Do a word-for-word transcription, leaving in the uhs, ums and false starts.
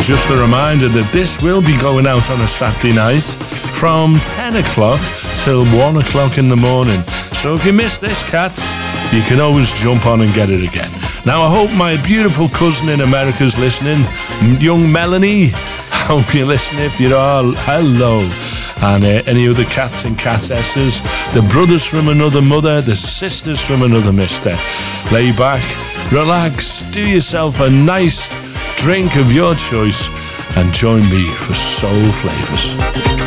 just a reminder that this will be going out on a Saturday night from ten o'clock till one o'clock in the morning. So if you missed this, cats, you can always jump on and get it again. Now, I hope my beautiful cousin in America's listening, young Melanie. I hope you're listening. If you are, hello. And uh, any other cats and catsesses, the brothers from another mother, the sisters from another mister. Lay back, relax, do yourself a nice drink of your choice, and join me for Soul Flavours.